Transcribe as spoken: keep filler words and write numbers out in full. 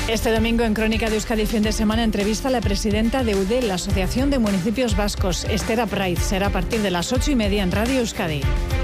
Este domingo en Crónica de Euskadi Fin de Semana entrevista a la presidenta de UDEL, la Asociación de Municipios Vascos, Esther Apraiz. Será a partir de las ocho y media en Radio Euskadi.